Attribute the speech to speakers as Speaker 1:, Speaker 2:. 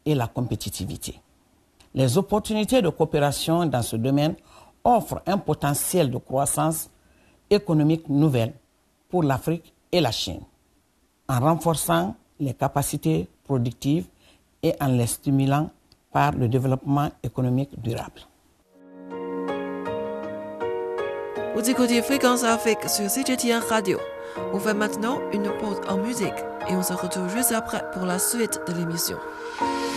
Speaker 1: et la compétitivité. Les opportunités de coopération dans ce domaine offrent un potentiel de croissance économique nouvelle pour l'Afrique et la Chine, en renforçant les capacités productives et en les stimulant par le développement économique durable.
Speaker 2: Vous écoutez Fréquence Afrique sur CGTN Radio. On fait maintenant une pause en musique et on se retrouve juste après pour la suite de l'émission.